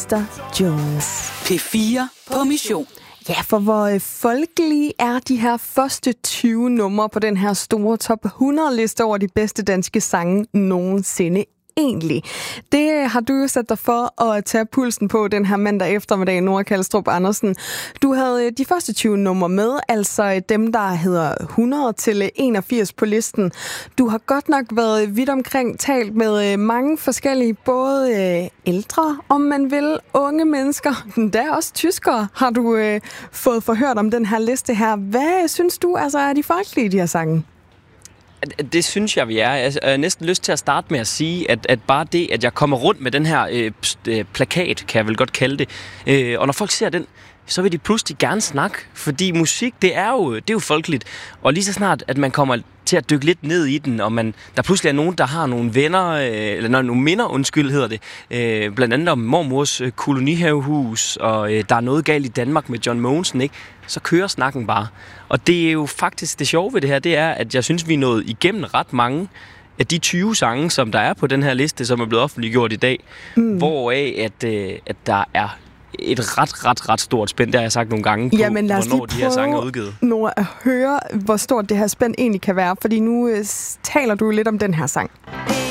Mr. Jones. P4 på mission. Ja, for hvor folkelige er de her første 20 numre på den her store top 100-liste over de bedste danske sange nogensinde egentlig. Det har du jo sat dig for at tage pulsen på den her mandag eftermiddag, Nora Kalstrup Andersen. Du havde de første 20 numre med, altså dem, der hedder 100 til 81 på listen. Du har godt nok været vidt omkring, talt med mange forskellige, både ældre, om man vil, unge mennesker, der er også tyskere, har du fået forhørt om den her liste her. Hvad synes du, altså er de folkelige, de her sange? Det synes jeg, vi er. Jeg har næsten lyst til at starte med at sige, at bare det, at jeg kommer rundt med den her plakat, kan jeg vel godt kalde det, og når folk ser den, så vil de pludselig gerne snakke, fordi musik, det er jo folkeligt. Og lige så snart, at man kommer til at dykke lidt ned i den, og der pludselig er nogen, der har nogle venner, eller nogle minder, hedder det, blandt andet om mormors kolonihavehus, og der er noget galt i Danmark med John Mogensen, ikke? Så kører snakken bare. Og det er jo faktisk det sjove ved det her, det er, at jeg synes, vi er nået igennem ret mange af de 20 sange, som der er på den her liste, som er blevet offentliggjort i dag, hvoraf at der er et ret stort spænd, der har jeg sagt nogle gange på, hvornår de her sange er udgivet. Nora, at høre, hvor stort det her spænd egentlig kan være, fordi nu taler du lidt om den her sang.